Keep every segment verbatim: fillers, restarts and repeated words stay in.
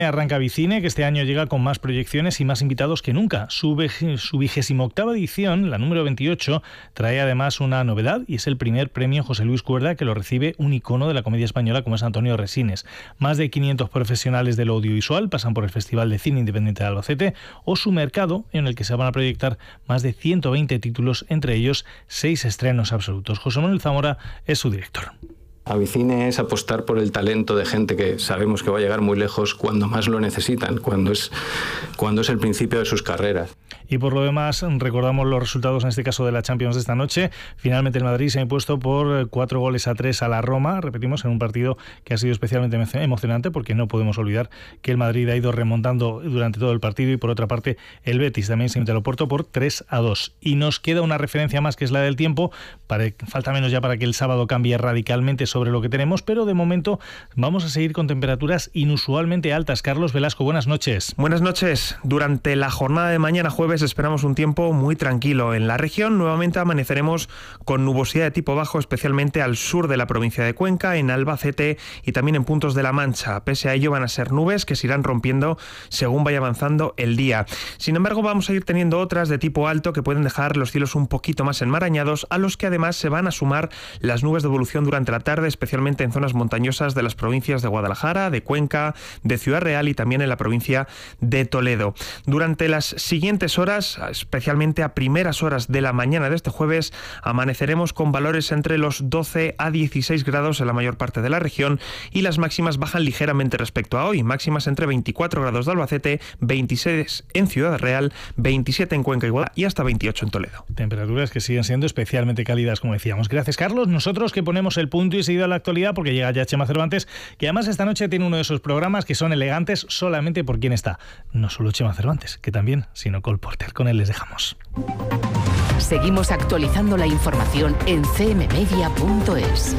Arranca Vicine, que este año llega con más proyecciones y más invitados que nunca. Su, vege, su vigésima octava edición, la número veintiocho, trae además una novedad y es el primer premio José Luis Cuerda que lo recibe un icono de la comedia española como es Antonio Resines. Más de quinientos profesionales del audiovisual pasan por el Festival de Cine Independiente de Albacete o su mercado, en el que se van a proyectar más de ciento veinte títulos, entre ellos seis estrenos absolutos. José Manuel Zamora es su director. Avicine es apostar por el talento de gente que sabemos que va a llegar muy lejos cuando más lo necesitan, cuando es, cuando es el principio de sus carreras. Y por lo demás, recordamos los resultados en este caso de la Champions de esta noche. Finalmente el Madrid se ha impuesto por cuatro goles a tres a la Roma, repetimos, en un partido que ha sido especialmente emocionante porque no podemos olvidar que el Madrid ha ido remontando durante todo el partido y por otra parte el Betis también se mete al Oporto por tres a dos. Y nos queda una referencia más que es la del tiempo, para, falta menos ya para que el sábado cambie radicalmente sobre lo que tenemos, pero de momento vamos a seguir con temperaturas inusualmente altas. Carlos Velasco, buenas noches. Buenas noches. Durante la jornada de mañana jueves esperamos un tiempo muy tranquilo. En la región nuevamente amaneceremos con nubosidad de tipo bajo, especialmente al sur de la provincia de Cuenca, en Albacete y también en puntos de La Mancha. Pese a ello van a ser nubes que se irán rompiendo según vaya avanzando el día. Sin embargo, vamos a ir teniendo otras de tipo alto que pueden dejar los cielos un poquito más enmarañados, a los que además se van a sumar las nubes de evolución durante la tarde, especialmente en zonas montañosas de las provincias de Guadalajara, de Cuenca, de Ciudad Real y también en la provincia de Toledo. Durante las siguientes horas, especialmente a primeras horas de la mañana de este jueves, amaneceremos con valores entre los doce a dieciséis grados en la mayor parte de la región y las máximas bajan ligeramente respecto a hoy, máximas entre veinticuatro grados de Albacete, veintiséis en Ciudad Real, veintisiete en Cuenca y Guadalajara y hasta veintiocho en Toledo. Temperaturas que siguen siendo especialmente cálidas, como decíamos. Gracias, Carlos. Nosotros que ponemos el punto y seguido a la actualidad porque llega ya Chema Cervantes, que además esta noche tiene uno de esos programas que son elegantes solamente por quien está. No solo Chema Cervantes, que también, sino Cole Porter. Con él les dejamos. Seguimos actualizando la información en c m media punto es.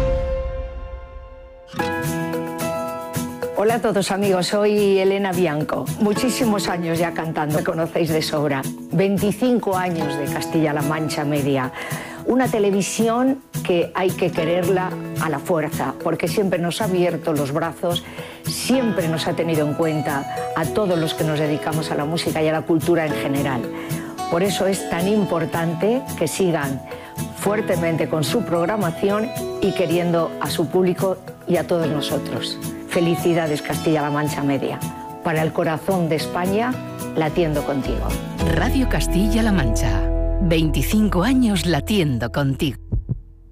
Hola a todos amigos, soy Elena Bianco. Muchísimos años ya cantando, me conocéis de sobra. veinticinco años de Castilla-La Mancha Media. Una televisión que hay que quererla a la fuerza, porque siempre nos ha abierto los brazos, siempre nos ha tenido en cuenta a todos los que nos dedicamos a la música y a la cultura en general. Por eso es tan importante que sigan fuertemente con su programación y queriendo a su público y a todos nosotros. Felicidades Castilla-La Mancha Media. Para el corazón de España, latiendo contigo. Radio Castilla-La Mancha. veinticinco años latiendo contigo.